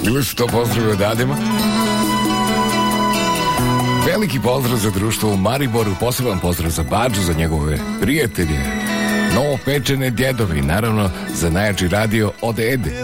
Ili su to pozdrave od Adema? Veliki pozdrav za društvo u Mariboru, poseban pozdrav za Badžu, za njegove prijatelje, novopečene djedove i naravno za najjači radio od Ede.